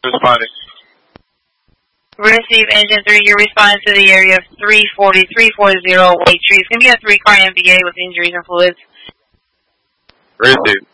Responding. Receive engine 3, you're responding to the area of 340 White Tree. It's going to be a 3-car MVA with injuries and fluids. Receive.